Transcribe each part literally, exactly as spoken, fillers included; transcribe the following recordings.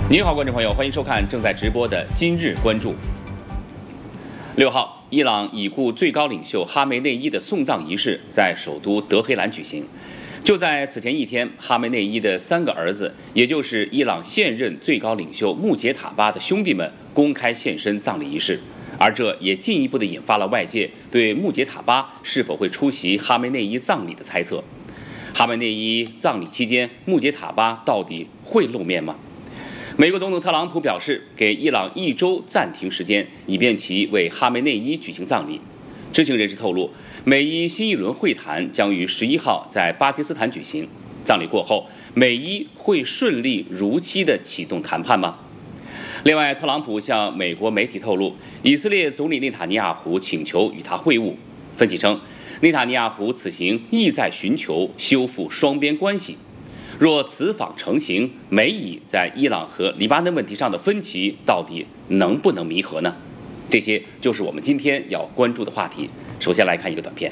您好，观众朋友，欢迎收看正在直播的今日关注。六号，伊朗已故最高领袖哈梅内伊的送葬仪式在首都德黑兰举行。就在此前一天，哈梅内伊的三个儿子，也就是伊朗现任最高领袖穆杰塔巴的兄弟们，公开现身葬礼仪式。而这也进一步的引发了外界对穆杰塔巴是否会出席哈梅内伊葬礼的猜测。哈梅内伊葬礼期间，穆杰塔巴到底会露面吗？美国总统特朗普表示，给伊朗一周暂停时间，以便其为哈梅内伊举行葬礼。知情人士透露，美伊新一轮会谈将于十一号在巴基斯坦举行。葬礼过后，美伊会顺利如期地启动谈判吗？另外，特朗普向美国媒体透露，以色列总理内塔尼亚胡请求与他会晤。分析称，内塔尼亚胡此行意在寻求修复双边关系。若此访成行，美以在伊朗和黎巴嫩问题上的分歧到底能不能弥合呢？这些就是我们今天要关注的话题。首先来看一个短片。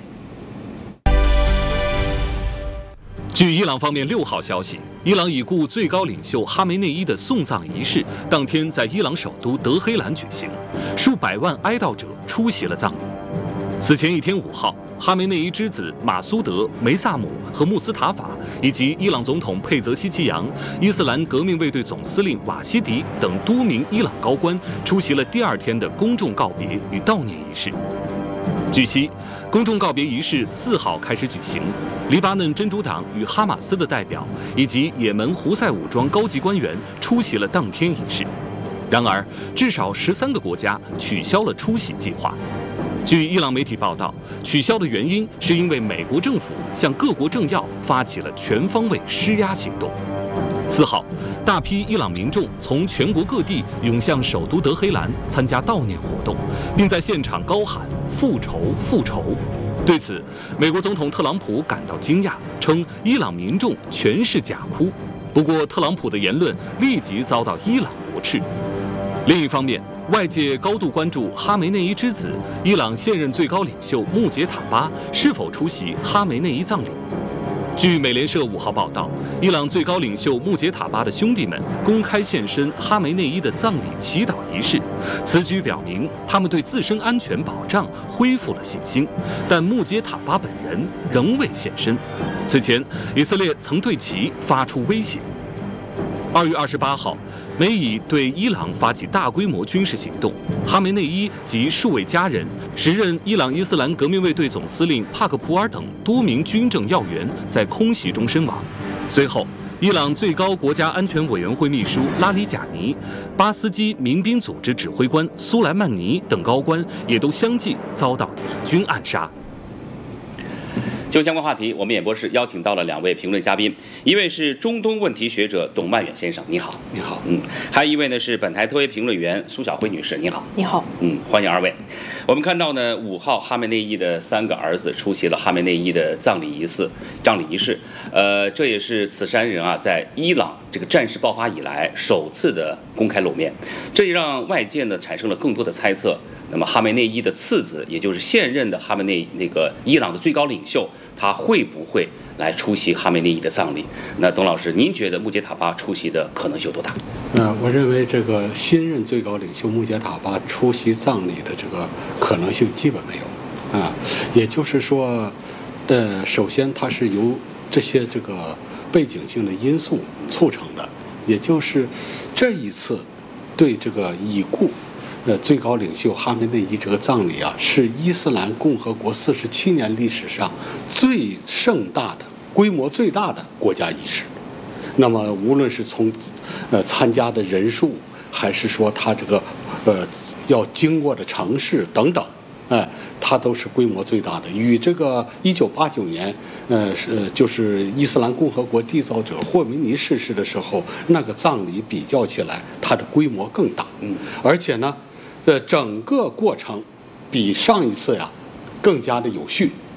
据伊朗方面六号消息，伊朗已故最高领袖哈梅内伊的送葬仪式当天在伊朗首都德黑兰举行，数百万哀悼者出席了葬礼。此前一天五号，哈梅内伊之子马苏德、梅萨姆和穆斯塔法，以及伊朗总统佩泽希奇扬、伊斯兰革命卫队总司令瓦西迪等多名伊朗高官出席了第二天的公众告别与悼念仪式。据悉，公众告别仪式四号开始举行，黎巴嫩真主党与哈马斯的代表以及也门胡塞武装高级官员出席了当天仪式。然而，至少十三个国家取消了出席计划。据伊朗媒体报道，取消的原因是因为美国政府向各国政要发起了全方位施压行动。四号，大批伊朗民众从全国各地涌向首都德黑兰参加悼念活动，并在现场高喊“复仇，复仇”。对此，美国总统特朗普感到惊讶，称伊朗民众全是假哭。不过，特朗普的言论立即遭到伊朗驳斥。另一方面，外界高度关注哈梅内伊之子、伊朗现任最高领袖穆杰塔巴是否出席哈梅内伊葬礼。据美联社五号报道，伊朗最高领袖穆杰塔巴的兄弟们公开现身哈梅内伊的葬礼祈祷仪式，此举表明他们对自身安全保障恢复了信心，但穆杰塔巴本人仍未现身。此前，以色列曾对其发出威胁。二月二十八号，美以对伊朗发起大规模军事行动，哈梅内伊及数位家人、时任伊朗伊斯兰革命卫队总司令帕克普尔等多名军政要员在空袭中身亡。随后，伊朗最高国家安全委员会秘书拉里贾尼、巴斯基民兵组织指挥官苏莱曼尼等高官也都相继遭到以军暗杀。 就相关话题，我们演播室邀请到了两位评论嘉宾，一位是中东问题学者董曼远先生，你好。 你好。 嗯，还有一位呢是本台特约评论员苏晓辉女士，你好。 你好。 嗯，欢迎二位。我们看到呢，五号哈梅内伊的三个儿子出席了哈梅内伊的葬礼仪式，葬礼仪式，呃，这也是此三人啊在伊朗这个战事爆发以来首次的公开露面，这也让外界呢产生了更多的猜测。那么哈梅内伊的次子，也就是现任的哈梅内那个伊朗的最高领袖，他会不会来出席哈梅内伊的葬礼？那董老师，您觉得穆杰塔巴出席的可能性有多大？ 呃，我认为这个新任最高领袖穆杰塔巴出席葬礼的这个可能性基本没有，啊，也就是说，呃，首先它是由这些这个背景性的因素促成的，也就是这一次对这个已故呃，最高领袖哈梅内伊这个葬礼啊，是伊斯兰共和国四十七年历史上最盛大的、规模最大的国家仪式。那么，无论是从呃参加的人数，还是说他这个呃要经过的城市等等，哎、呃，它都是规模最大的。与这个一九八九年，呃，是就是伊斯兰共和国缔造者霍梅尼逝世的时候，那个葬礼比较起来，它的规模更大。嗯，而且呢。呃，整个过程比上一次呀更加的有序，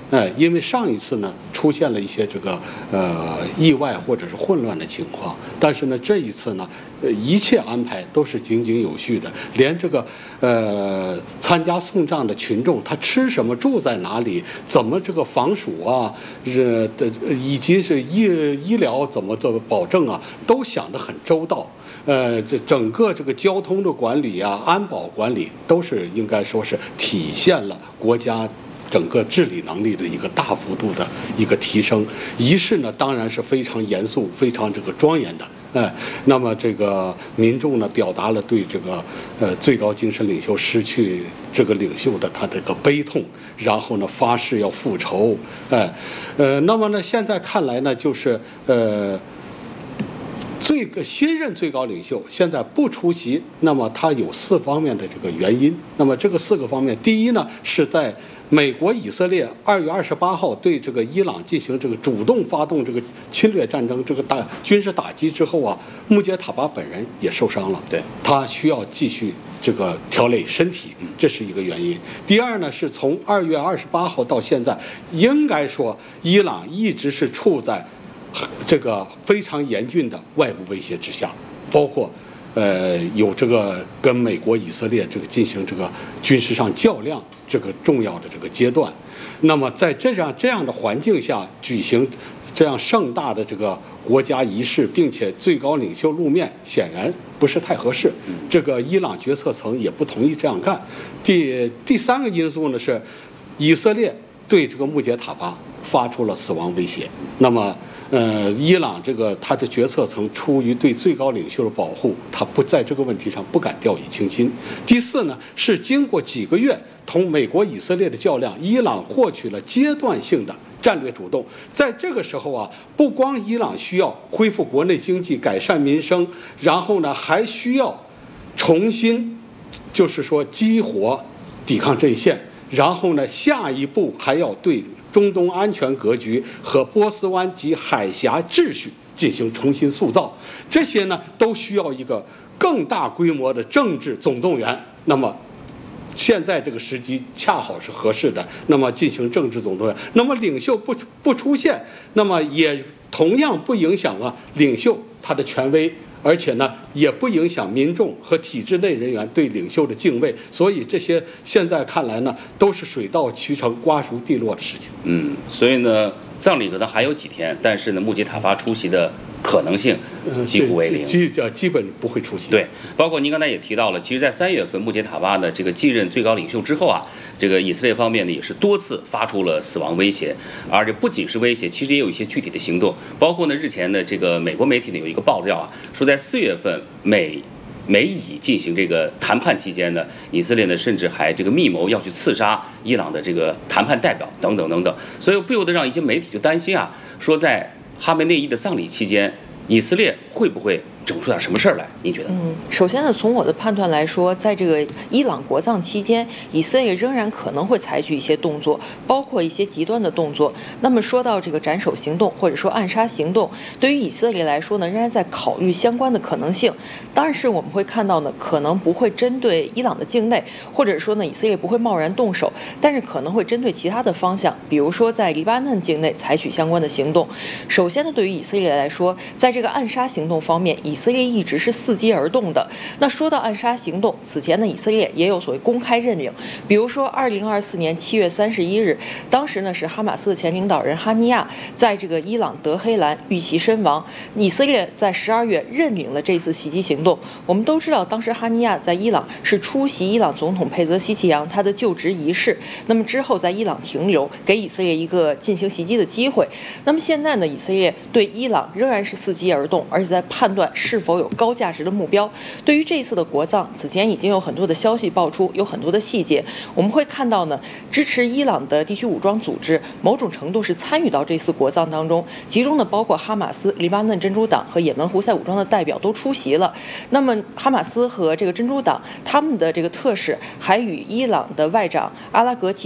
呃，因为上一次呢出现了一些这个呃意外或者是混乱的情况，但是呢这一次呢，呃一切安排都是井井有序的，连这个呃参加送葬的群众他吃什么、住在哪里、怎么这个防暑啊，是的，以及是医医疗怎么做保证啊，都想得很周到。呃，这整个这个交通的管理啊、安保管理都是应该说是体现了国家整个治理能力的一个大幅度的一个提升。仪式呢，当然是非常严肃、非常这个庄严的。哎，那么这个民众呢，表达了对这个呃最高精神领袖失去这个领袖的他这个悲痛，然后呢发誓要复仇。哎，呃，那么呢，现在看来呢，就是呃。最个新任最高领袖现在不出席，那么他有四方面的这个原因。那么这个四个方面，第一呢，是在美国以色列二月二十八号对这个伊朗进行这个主动发动这个侵略战争，这个大军事打击之后啊，穆杰塔巴本人也受伤了， 对， 他需要继续这个调理身体，这是一个原因。第二呢，是从二月二十八号到现在，应该说伊朗一直是处在这个非常严峻的外部威胁之下，包括呃有这个跟美国以色列这个进行这个军事上较量这个重要的这个阶段。那么在这样这样的环境下举行这样盛大的这个国家仪式，并且最高领袖露面，显然不是太合适。这个伊朗决策层也不同意这样干。第第三个因素呢是，以色列对这个穆杰塔巴发出了死亡威胁。那么呃，伊朗这个他的决策层出于对最高领袖的保护，他不在这个问题上不敢掉以轻心。第四呢，是经过几个月同美国、以色列的较量，伊朗获取了阶段性的战略主动。在这个时候啊，不光伊朗需要恢复国内经济、改善民生，然后呢，还需要重新，就是说激活抵抗阵线，然后呢，下一步还要对中东安全格局和波斯湾及海峡秩序进行重新塑造，这些呢都需要一个更大规模的政治总动员。那么现在这个时机恰好是合适的，那么进行政治总动员。那么领袖不不出现，那么也同样不影响啊领袖他的权威，而且呢，也不影响民众和体制内人员对领袖的敬畏，所以这些现在看来呢，都是水到渠成、瓜熟蒂落的事情。 嗯，所以呢，葬礼可能还有几天，但是呢，穆杰塔巴出席的可能性几乎为零， 基基基本不会出席。 对，包括您刚才也提到了，其实，在三月份穆杰塔巴的这个继任最高领袖之后啊，这个以色列方面呢也是多次发出了死亡威胁，而且不仅是威胁，其实也有一些具体的行动，包括呢日前的这个美国媒体呢有一个爆料啊，说在四月份美。美以进行这个谈判期间呢，以色列呢甚至还这个密谋要去刺杀伊朗的这个谈判代表等等等等，所以不由得让一些媒体就担心啊，说在哈梅内伊的葬礼期间，以色列会不会整出点什么事儿来？您觉得？ 嗯，首先呢，从我的判断来说，在这个伊朗国葬期间，以色列仍然可能会采取一些动作，包括一些极端的动作。那么说到这个斩首行动或者说暗杀行动，对于以色列来说呢，仍然在考虑相关的可能性。当时我们会看到呢，可能不会针对伊朗的境内，或者说呢，以色列不会贸然动手，但是可能会针对其他的方向，比如说在黎巴嫩境内采取相关的行动。首先呢，对于以色列来说，在这个暗杀行动方面，以以色列一直是伺机而动的。那说到暗杀行动，此前呢，以色列也有所谓公开认领，比如说二零二四年七月三十一日，当时呢是哈马斯的前领导人哈尼亚在这个伊朗德黑兰遇袭身亡，以色列在十二月认领了这次袭击行动。我们都知道，当时哈尼亚在伊朗是出席伊朗总统佩泽希奇扬他的就职仪式，那么之后在伊朗停留，给以色列一个进行袭击的机会。那么现在呢，以色列对伊朗仍然是伺机而动，而且在判断是否有高价值的目标。对于这一次的国葬，此前已经有很多的消息爆出，有很多的细节。我们会看到呢，支持伊朗的地区武装组织某种程度是参与到这次国葬当中，其中呢包括哈马斯、黎巴嫩真主党和也门胡塞武装的代表都出席了。那么哈马斯和这个真主党他们的这个特使还与伊朗的外长阿拉格齐